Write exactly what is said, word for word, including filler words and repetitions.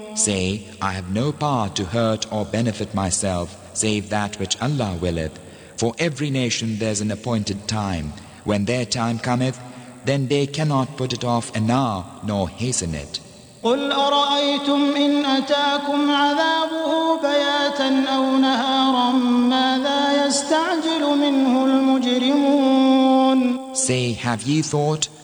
Say, I have no power to hurt or benefit myself save that which Allah willeth. For every nation there is an appointed time. When their time cometh, then they cannot put it off an hour nor hasten it. قل أرأيتم إن أتاكم عذابه بياتا أو نهارا ماذا يستعجل منه المجرمون. Say, have ye thought